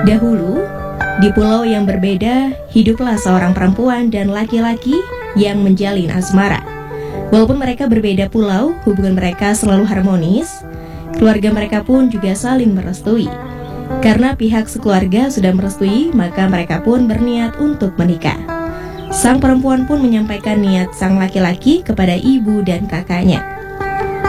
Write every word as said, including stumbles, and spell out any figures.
Dahulu, di pulau yang berbeda, hiduplah seorang perempuan dan laki-laki yang menjalin asmara. Walaupun mereka berbeda pulau, hubungan mereka selalu harmonis. Keluarga mereka pun juga saling merestui. Karena pihak sekeluarga sudah merestui, maka mereka pun berniat untuk menikah. Sang perempuan pun menyampaikan niat sang laki-laki kepada ibu dan kakaknya.